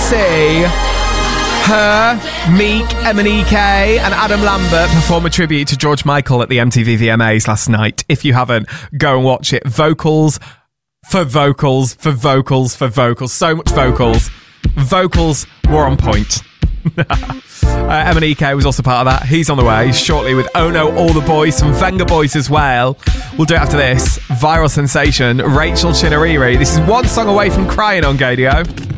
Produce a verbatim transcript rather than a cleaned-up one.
see her, Meek, Emanike and Adam Lambert perform a tribute to George Michael at the M T V V M As last night. If you haven't, go and watch it. Vocals for vocals for vocals for vocals. So much vocals. Vocals were on point. uh, Emanike was also part of that. He's on the way shortly with Oh No All The Boys, some Venga Boys as well. We'll do it after this. Viral sensation, Rachel Chinariri. This is one song away from crying on Gadio.